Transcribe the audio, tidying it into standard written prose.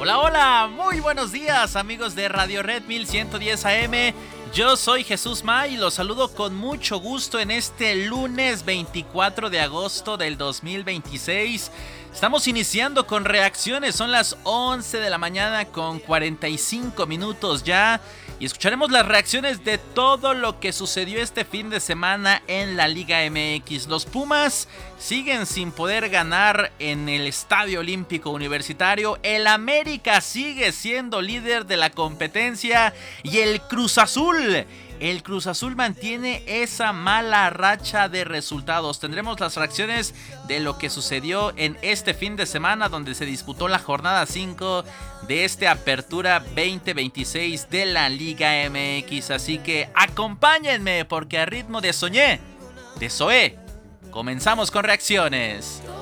Hola, hola, muy buenos días amigos de Radio Red 1110 AM. Yo soy Jesús May y los saludo con mucho gusto en este lunes 24 de agosto del 2026. Estamos iniciando con reacciones, son las 11 de la mañana con 45 minutos ya. Y escucharemos las reacciones de todo lo que sucedió este fin de semana en la Liga MX. Los Pumas siguen sin poder ganar en el Estadio Olímpico Universitario. El América sigue siendo líder de la competencia. Y el Cruz Azul mantiene esa mala racha de resultados. Tendremos las reacciones de lo que sucedió en este fin de semana, donde se disputó la jornada 5 de esta Apertura 2026 de la Liga MX. Así que acompáñenme, porque a ritmo de Zoé, comenzamos con reacciones.